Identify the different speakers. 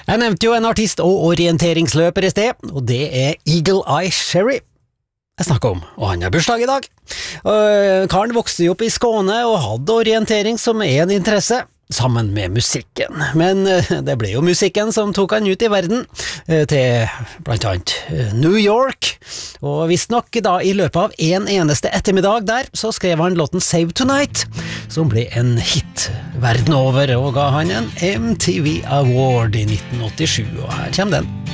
Speaker 1: Jeg nevnte jo en artist og orienteringsløper i sted, og det er Eagle Eye Cherry jeg snakker om, og han har bursdag i dag. Karen vokste jo opp i Skåne og hadde orientering som en interesse, sammen med musikken. Men det ble jo musikken som tok han ut i verden, til blant annet New York, og visstnok da i løpet av en eneste ettermiddag der, så skrev han låten Save Tonight, som ble en hit verden over, og ga han en MTV Award i 1987, og her kommer den.